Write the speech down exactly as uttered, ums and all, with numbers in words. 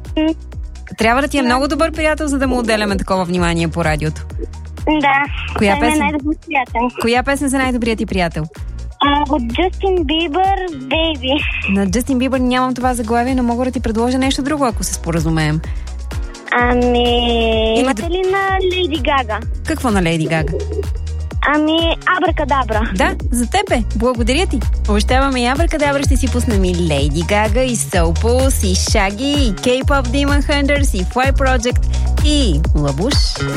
М, Трябва да ти е много добър приятел, за да му отделяме такова внимание по радиото. Да. Коя Той ми е песен? най-добър приятел. Коя песен за най-добрият ти приятел? А, от Джастин Бибър, Baby. На Джастин Бибър нямам това заглавие, но мога да ти предложа нещо друго, ако се споразумеем. Ами, Или имате д- ли на Лейди Гага? Какво на Лейди Гага? Ами, Абракадабра. Да, за теб е. Благодаря ти. Обещаваме и Абракадабра, ще си пуснем и Лейди Гага, и Soul Pulse, и Shaggy, и K-pop Demon Hunters, и Fly Project, и Лабуш.